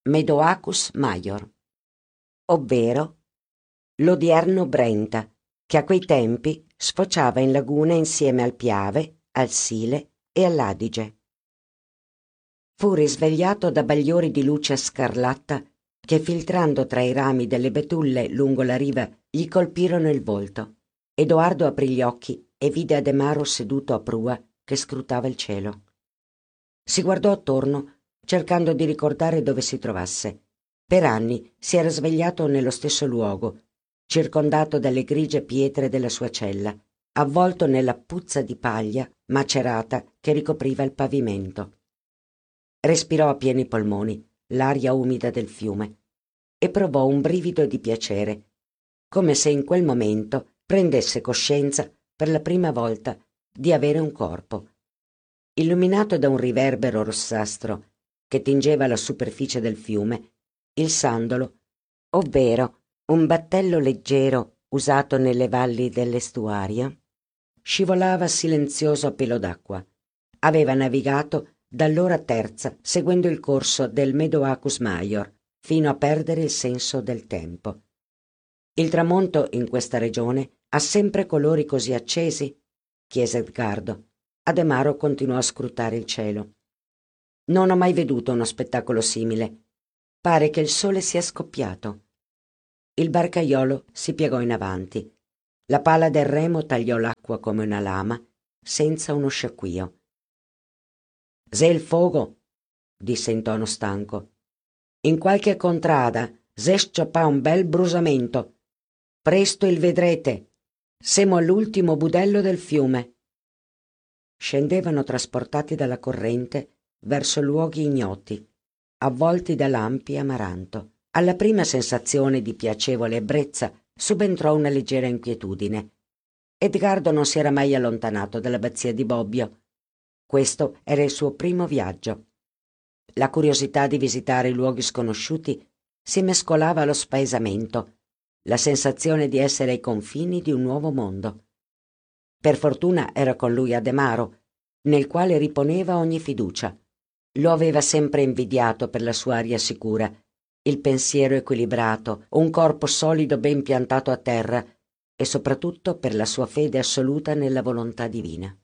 Medoacus Maior, ovvero l'odierno Brenta, che a quei tempi sfociava in laguna insieme al Piave, al Sile e all'Adige. Fu risvegliato da bagliori di luce scarlatta che, filtrando tra i rami delle betulle lungo la riva, gli colpirono il volto. Edoardo aprì gli occhi e vide Ademaro seduto a prua che scrutava il cielo. Si guardò attorno, cercando di ricordare dove si trovasse. Per anni si era svegliato nello stesso luogo, circondato dalle grigie pietre della sua cella, avvolto nella puzza di paglia macerata che ricopriva il pavimento. Respirò a pieni polmoni l'aria umida del fiume e provò un brivido di piacere, come se in quel momento prendesse coscienza per la prima volta di avere un corpo. Illuminato da un riverbero rossastro che tingeva la superficie del fiume, il Sandolo, ovvero un battello leggero usato nelle valli dell'estuario, scivolava silenzioso a pelo d'acqua. Aveva navigato dall'ora terza seguendo il corso del Medoacus Maior fino a perdere il senso del tempo. Il tramonto in questa regione ha sempre colori così accesi? Chiese Edgardo. Ademaro continuò a scrutare il cielo. Non ho mai veduto uno spettacolo simile. Pare che il sole sia scoppiato. Il barcaiolo si piegò in avanti. La pala del remo tagliò l'acqua come una lama, senza uno sciacquio. «Se il fogo», disse in tono stanco. «In qualche contrada se scioppa un bel brusamento. Presto il vedrete. Semo all'ultimo budello del fiume». Scendevano trasportati dalla corrente verso luoghi ignoti, avvolti da lampi e amaranto. Alla prima sensazione di piacevole ebbrezza subentrò una leggera inquietudine. Edgardo non si era mai allontanato dall'abbazia di Bobbio. Questo era il suo primo viaggio. La curiosità di visitare luoghi sconosciuti si mescolava allo spaesamento, la sensazione di essere ai confini di un nuovo mondo. Per fortuna era con lui Ademaro, nel quale riponeva ogni fiducia. Lo aveva sempre invidiato per la sua aria sicura, il pensiero equilibrato, un corpo solido ben piantato a terra e soprattutto per la sua fede assoluta nella volontà divina.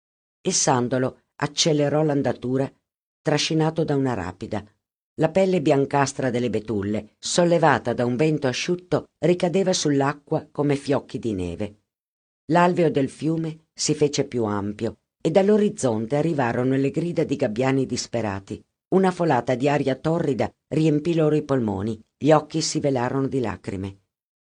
Il Sandolo accelerò l'andatura, trascinato da una rapida. La pelle biancastra delle betulle, sollevata da un vento asciutto, ricadeva sull'acqua come fiocchi di neve. L'alveo del fiume si fece più ampio e dall'orizzonte arrivarono le grida di gabbiani disperati. Una folata di aria torrida riempì loro i polmoni, gli occhi si velarono di lacrime.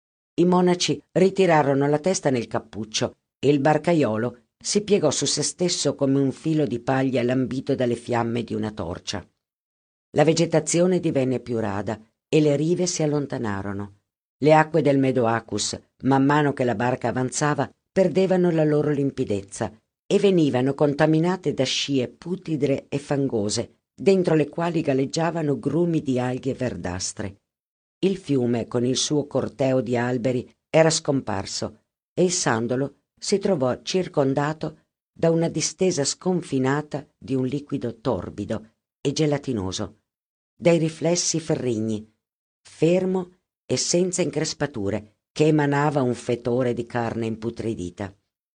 I monaci ritirarono la testa nel cappuccio e il barcaiolo si piegò su se stesso come un filo di paglia lambito dalle fiamme di una torcia. La vegetazione divenne più rada e le rive si allontanarono. Le acque del Medoacus, man mano che la barca avanzava, perdevano la loro limpidezza e venivano contaminate da scie putridre e fangose, dentro le quali galleggiavano grumi di alghe verdastre. Il fiume, con il suo corteo di alberi, era scomparso e il Sandolo si trovò circondato da una distesa sconfinata di un liquido torbido e gelatinoso, dai riflessi ferrigni, fermo e senza increspature, che emanava un fetore di carne imputridita.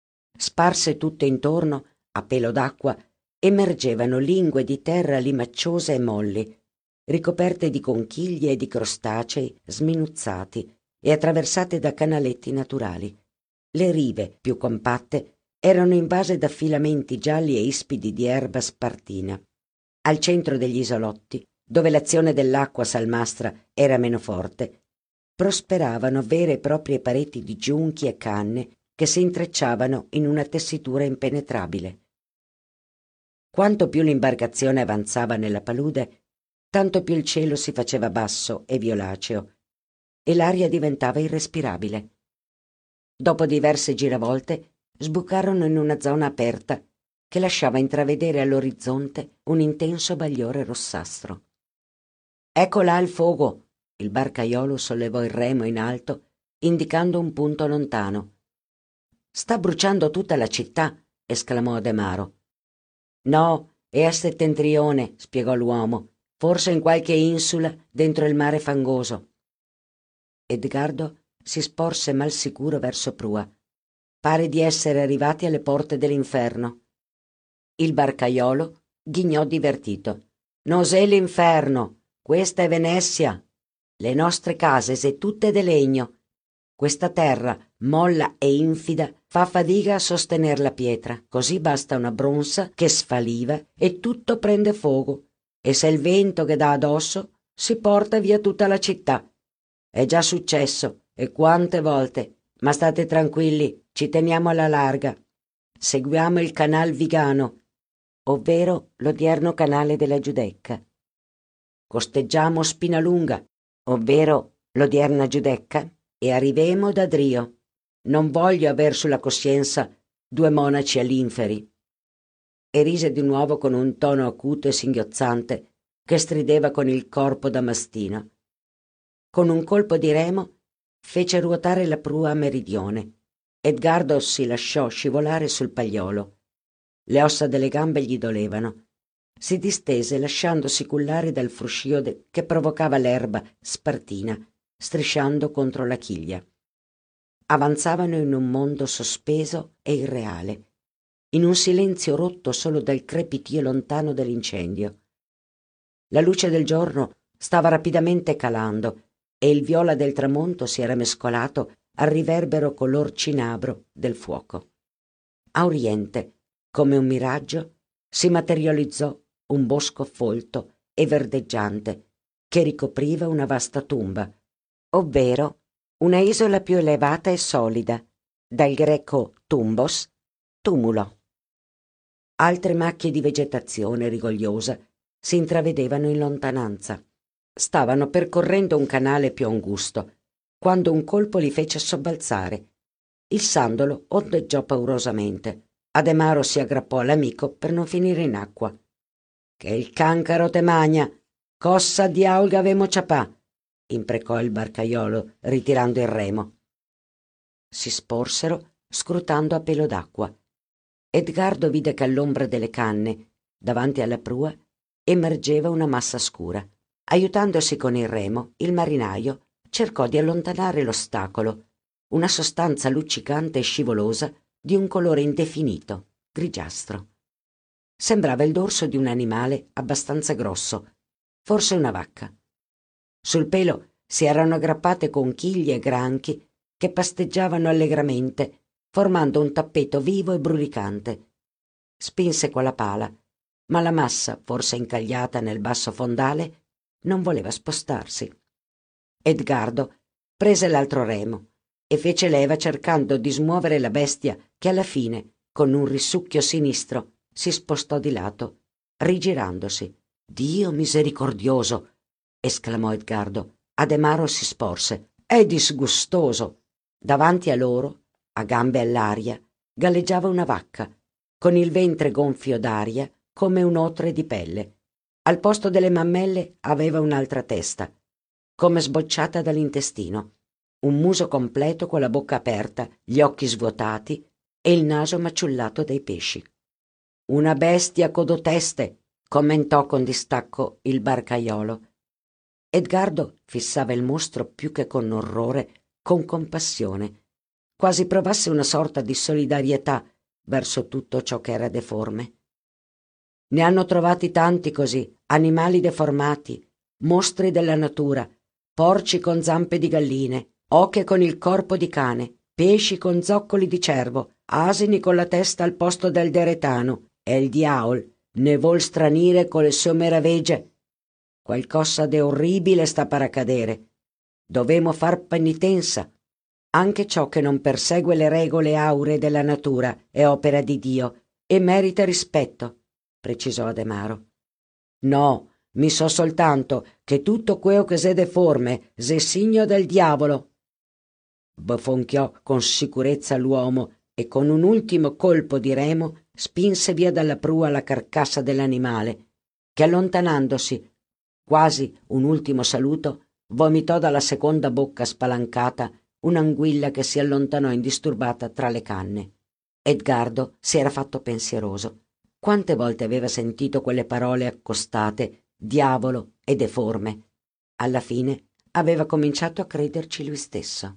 Sparse tutto intorno, a pelo d'acqua, emergevano lingue di terra limacciose e molli, ricoperte di conchiglie e di crostacei sminuzzati e attraversate da canaletti naturali. Le rive, più compatte, erano invase da filamenti gialli e ispidi di erba spartina. Al centro degli isolotti, dove l'azione dell'acqua salmastra era meno forte, prosperavano vere e proprie pareti di giunchi e canne che si intrecciavano in una tessitura impenetrabile. Quanto più l'imbarcazione avanzava nella palude, tanto più il cielo si faceva basso e violaceo e l'aria diventava irrespirabile. Dopo diverse giravolte sbucarono in una zona aperta che lasciava intravedere all'orizzonte un intenso bagliore rossastro. «Ecco là il fogo!» Il barcaiolo sollevò il remo in alto, indicando un punto lontano. «Sta bruciando tutta la città!» esclamò Ademaro. «No, è a settentrione», spiegò l'uomo. forse in qualche insula dentro il mare fangoso. Edgardo si sporse mal sicuro verso prua. Pare di essere arrivati alle porte dell'inferno. Il barcaiolo ghignò divertito. «Nos'è l'inferno? Questa è Venezia. Le nostre case se tutte de legno. Questa terra, molla e infida, fa fatica a sostener la pietra, così basta una bronza che sfaliva e tutto prende fuoco, e se il vento che dà addosso si porta via tutta la città. È già successo, e quante volte, ma state tranquilli, ci teniamo alla larga. Seguiamo il canal Vigano, ovvero l'odierno canale della Giudecca. Costeggiamo Spinalunga, ovvero l'odierna Giudecca, e arrivemo da Drio. Non voglio aver sulla coscienza 2 monaci all'inferi». E rise di nuovo con un tono acuto e singhiozzante che strideva con il corpo da mastino. Con un colpo di remo fece ruotare la prua a meridione. Edgardo si lasciò scivolare sul pagliolo. Le ossa delle gambe gli dolevano. Si distese lasciandosi cullare dal fruscio che provocava l'erba spartina, strisciando contro la chiglia. Avanzavano in un mondo sospeso e irreale, in un silenzio rotto solo dal crepitio lontano dell'incendio. La luce del giorno stava rapidamente calando e il viola del tramonto si era mescolato al riverbero color cinabro del fuoco. A oriente, come un miraggio, si materializzò un bosco folto e verdeggiante che ricopriva una vasta tomba, ovvero una isola più elevata e solida, dal greco tumbos, tumulo. Altre macchie di vegetazione rigogliosa si intravedevano in lontananza. Stavano percorrendo un canale più angusto, quando un colpo li fece sobbalzare. Il sandolo ondeggiò paurosamente. Ademaro si aggrappò all'amico per non finire in acqua. «Che il cancaro te magna! Cossa diaulga avemo ciapà!» imprecò il barcaiolo, ritirando il remo. Si sporsero, scrutando a pelo d'acqua. Edgardo vide che all'ombra delle canne, davanti alla prua, emergeva una massa scura. Aiutandosi con il remo, il marinaio cercò di allontanare l'ostacolo, una sostanza luccicante e scivolosa di un colore indefinito, grigiastro. Sembrava il dorso di un animale abbastanza grosso, forse una vacca. Sul pelo si erano aggrappate conchiglie e granchi che pasteggiavano allegramente, formando un tappeto vivo e brulicante. Spinse con la pala, ma la massa, forse incagliata nel basso fondale, non voleva spostarsi. Edgardo prese l'altro remo e fece leva cercando di smuovere la bestia che alla fine, con un risucchio sinistro, si spostò di lato, rigirandosi. «Dio misericordioso!» esclamò Edgardo. Ademaro si sporse. «È disgustoso!» Davanti a loro, a gambe all'aria, galleggiava una vacca, con il ventre gonfio d'aria come un otre di pelle. Al posto delle mammelle aveva un'altra testa, come sbocciata dall'intestino, un muso completo con la bocca aperta, gli occhi svuotati e il naso maciullato dai pesci. «Una bestia codoteste», commentò con distacco il barcaiolo. Edgardo fissava il mostro più che con orrore, con compassione, quasi provasse una sorta di solidarietà verso tutto ciò che era deforme. Ne hanno trovati tanti così, animali deformati, mostri della natura, porci con zampe di galline, oche con il corpo di cane, pesci con zoccoli di cervo, asini con la testa al posto del deretano, e il diaol ne vuol stranire con le sue meravegge. Qualcosa de orribile sta per accadere. Dovemo far penitenza. Anche ciò che non persegue le regole auree della natura è opera di Dio e merita rispetto, precisò Ademaro. «No, mi so soltanto che tutto queo che s'è deforme s'è signo del diavolo», bofonchiò con sicurezza l'uomo e con un ultimo colpo di remo spinse via dalla prua la carcassa dell'animale, che allontanandosi, quasi un ultimo saluto, vomitò dalla seconda bocca spalancata un'anguilla che si allontanò indisturbata tra le canne. Edgardo si era fatto pensieroso. Quante volte aveva sentito quelle parole accostate diavolo e deforme. Alla fine aveva cominciato a crederci lui stesso.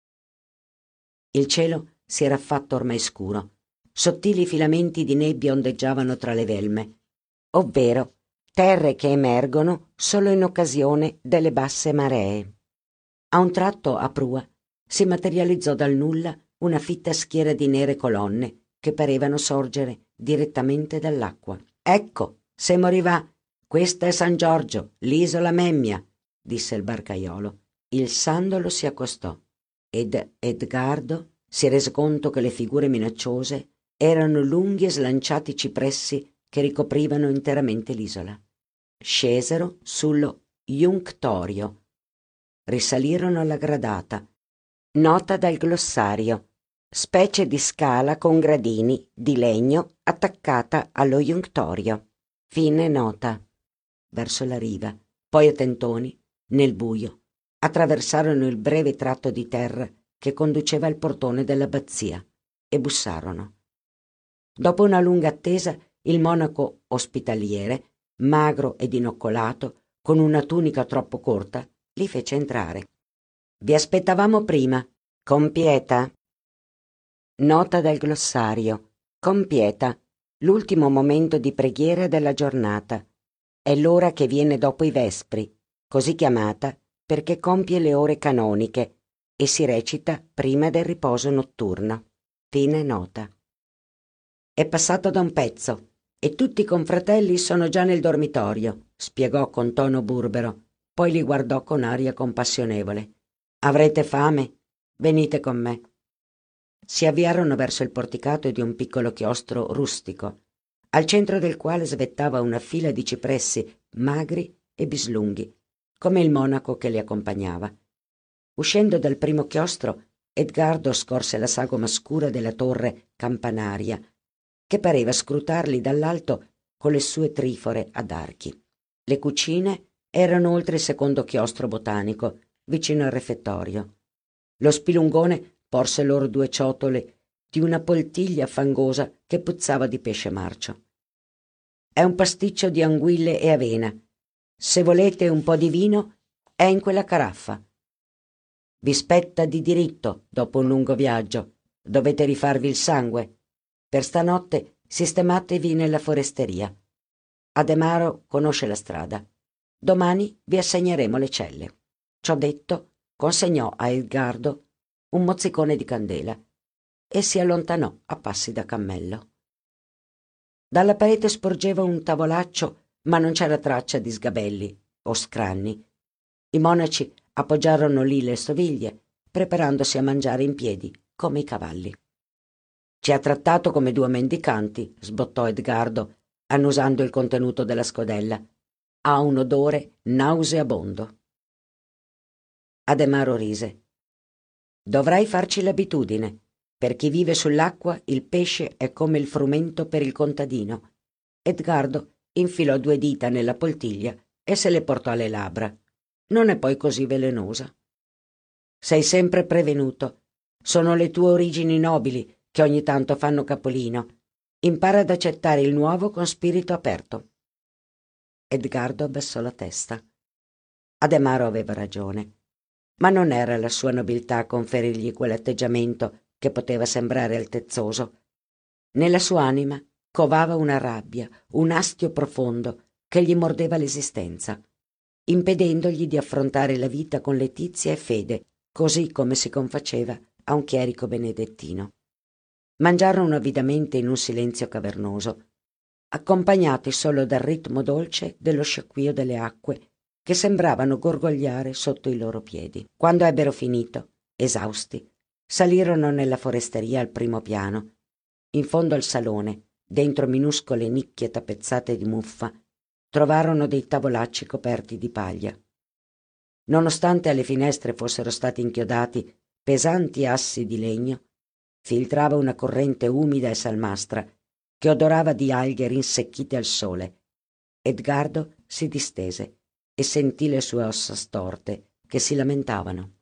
Il cielo si era fatto ormai scuro. Sottili filamenti di nebbia ondeggiavano tra le velme, ovvero terre che emergono solo in occasione delle basse maree. A un tratto, a prua, si materializzò dal nulla una fitta schiera di nere colonne che parevano sorgere direttamente dall'acqua. «Ecco, se moriva, questa è San Giorgio, l'isola Memmia», disse il barcaiolo. Il sandolo si accostò ed Edgardo si rese conto che le figure minacciose erano lunghi e slanciati cipressi che ricoprivano interamente l'isola. Scesero sullo Junctorio, risalirono alla gradata. Nota dal glossario: specie di scala con gradini di legno attaccata allo Junctorio. Fine nota. Verso la riva, poi a tentoni, nel buio, attraversarono il breve tratto di terra che conduceva al portone dell'abbazia e bussarono. Dopo una lunga attesa, il monaco ospitaliere, magro ed inoccolato, con una tunica troppo corta, li fece entrare. «Vi aspettavamo prima. Compieta». Nota del glossario: compieta, l'ultimo momento di preghiera della giornata. È l'ora che viene dopo i vespri, così chiamata perché compie le ore canoniche e si recita prima del riposo notturno. Fine nota. «È passato da un pezzo e tutti i confratelli sono già nel dormitorio», spiegò con tono burbero, poi li guardò con aria compassionevole. «Avrete fame? Venite con me». Si avviarono verso il porticato di un piccolo chiostro rustico, al centro del quale svettava una fila di cipressi magri e bislunghi, come il monaco che li accompagnava. Uscendo dal primo chiostro, Edgardo scorse la sagoma scura della torre campanaria, che pareva scrutarli dall'alto con le sue trifore ad archi. Le cucine erano oltre il secondo chiostro botanico, vicino al refettorio. Lo spilungone porse loro 2 ciotole di una poltiglia fangosa che puzzava di pesce marcio. «È un pasticcio di anguille e avena. Se volete un po' di vino, è in quella caraffa. Vi spetta di diritto dopo un lungo viaggio. Dovete rifarvi il sangue. Per stanotte sistematevi nella foresteria. Ademaro conosce la strada. Domani vi assegneremo le celle». Ciò detto, consegnò a Edgardo un mozzicone di candela e si allontanò a passi da cammello. Dalla parete sporgeva un tavolaccio, ma non c'era traccia di sgabelli o scranni. I monaci appoggiarono lì le stoviglie, preparandosi a mangiare in piedi come i cavalli. «Ci ha trattato come 2 mendicanti», sbottò Edgardo, annusando il contenuto della scodella. «Ha un odore nauseabondo». Ademaro rise. «Dovrai farci l'abitudine. Per chi vive sull'acqua il pesce è come il frumento per il contadino». Edgardo infilò 2 dita nella poltiglia e se le portò alle labbra. «Non è poi così velenosa». «Sei sempre prevenuto. Sono le tue origini nobili che ogni tanto fanno capolino. Impara ad accettare il nuovo con spirito aperto». Edgardo abbassò la testa. Ademaro aveva ragione, ma non era la sua nobiltà a conferirgli quell'atteggiamento che poteva sembrare altezzoso. Nella sua anima covava una rabbia, un astio profondo che gli mordeva l'esistenza, impedendogli di affrontare la vita con letizia e fede, così come si confaceva a un chierico benedettino. Mangiarono avidamente in un silenzio cavernoso, accompagnati solo dal ritmo dolce dello sciacquio delle acque che sembravano gorgogliare sotto i loro piedi. Quando ebbero finito, esausti, salirono nella foresteria al primo piano. In fondo al salone, dentro minuscole nicchie tappezzate di muffa, trovarono dei tavolacci coperti di paglia. Nonostante alle finestre fossero stati inchiodati pesanti assi di legno, filtrava una corrente umida e salmastra che odorava di alghe rinsecchite al sole. Edgardo si distese e sentì le sue ossa storte che si lamentavano.